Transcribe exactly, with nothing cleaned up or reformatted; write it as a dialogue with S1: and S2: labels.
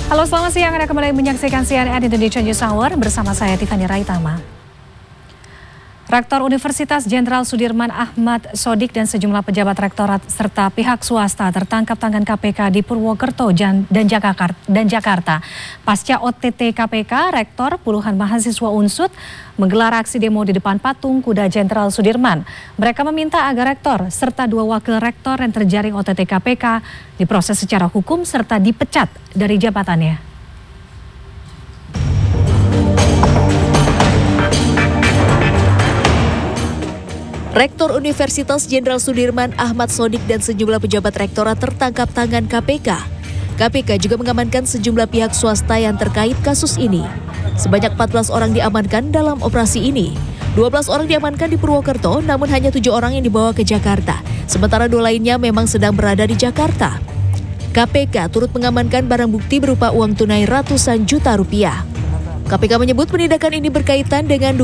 S1: Halo, selamat siang. Anda kembali menyaksikan C N N Indonesia News Hour bersama saya Tiffany Raitama. Rektor Universitas Jenderal Sudirman Ahmad Sodik dan sejumlah pejabat rektorat serta pihak swasta tertangkap tangan K P K di Purwokerto dan Jakarta. Dan Jakarta. Pasca O T T K P K, Rektor puluhan mahasiswa Unsud menggelar aksi demo di depan patung kuda Jenderal Sudirman. Mereka meminta agar rektor serta dua wakil rektor yang terjaring O T T K P K diproses secara hukum serta dipecat dari jabatannya.
S2: Rektor Universitas Jenderal Sudirman Ahmad Sodik dan sejumlah pejabat rektorat tertangkap tangan K P K. K P K juga mengamankan sejumlah pihak swasta yang terkait kasus ini. Sebanyak empat belas orang diamankan dalam operasi ini. dua belas orang diamankan di Purwokerto, namun hanya tujuh orang yang dibawa ke Jakarta. Sementara dua lainnya memang sedang berada di Jakarta. K P K turut mengamankan barang bukti berupa uang tunai ratusan juta rupiah. K P K menyebut penindakan ini berkaitan dengan